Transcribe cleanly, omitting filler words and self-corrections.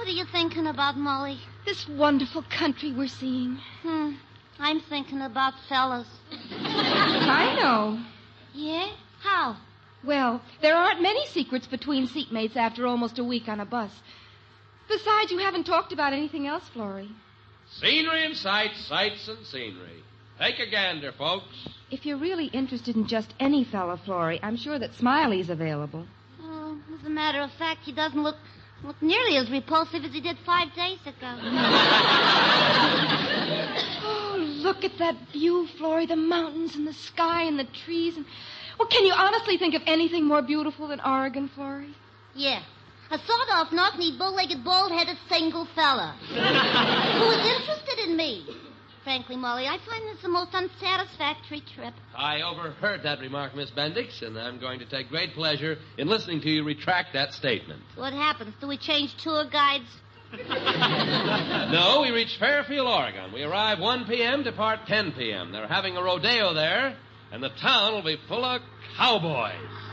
What are you thinking about, Molly? This wonderful country we're seeing. I'm thinking about fellas. I know. Yeah? How? Well, there aren't many secrets between seatmates after almost a week on a bus. Besides, you haven't talked about anything else, Florrie. Scenery and sights, sights and scenery. Take a gander, folks. If you're really interested in just any fella, Florrie, I'm sure that Smiley's available. Oh, as a matter of fact, he doesn't look nearly as repulsive as he did 5 days ago. Oh, look at that view, Florrie. The mountains and the sky and the trees. Well, can you honestly think of anything more beautiful than Oregon, Florrie? Yeah. A sawed-off, knock-kneed, bow-legged, bald-headed, single fella who is interested in me. Frankly, Molly, I find this the most unsatisfactory trip. I overheard that remark, Miss Bendix, and I'm going to take great pleasure in listening to you retract that statement. What happens? Do we change tour guides? No, we reach Fairfield, Oregon. We arrive 1 p.m., depart 10 p.m. They're having a rodeo there, and the town will be full of cowboys.